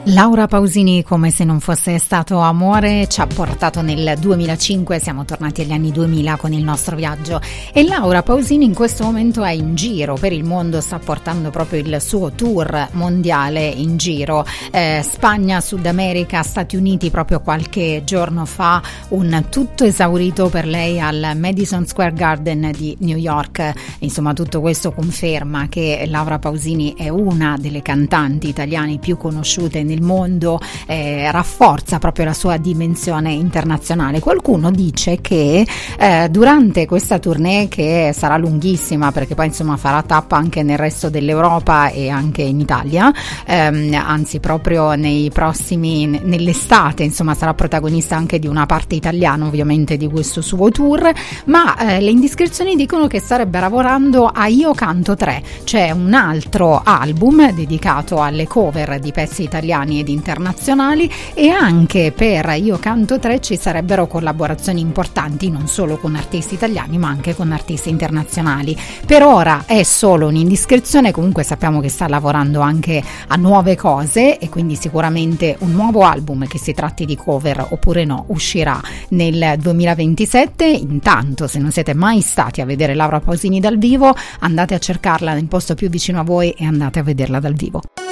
Laura Pausini, come se non fosse stato amore, ci ha portato nel 2005, siamo tornati agli anni 2000 con il nostro viaggio, e Laura Pausini in questo momento è in giro per il mondo, sta portando proprio il suo tour mondiale in giro, Spagna, Sud America, Stati Uniti. Proprio qualche giorno fa un tutto esaurito per lei al Madison Square Garden di New York. Insomma, tutto questo conferma che Laura Pausini è una delle cantanti italiane più conosciute nel mondo, rafforza proprio la sua dimensione internazionale. Qualcuno dice che durante questa tournée, che sarà lunghissima perché poi insomma farà tappa anche nel resto dell'Europa e anche in Italia, anzi proprio nell'estate insomma sarà protagonista anche di una parte italiana ovviamente di questo suo tour, ma le indiscrezioni dicono che starebbe lavorando a Io Canto 3, cioè un altro album dedicato alle cover di pezzi italiani ed internazionali, e anche per Io Canto 3 ci sarebbero collaborazioni importanti non solo con artisti italiani ma anche con artisti internazionali. Per ora è solo un'indiscrezione, comunque sappiamo che sta lavorando anche a nuove cose e quindi sicuramente un nuovo album, che si tratti di cover oppure no, uscirà nel 2027. Intanto, se non siete mai stati a vedere Laura Pausini dal vivo, andate a cercarla nel posto più vicino a voi e andate a vederla dal vivo.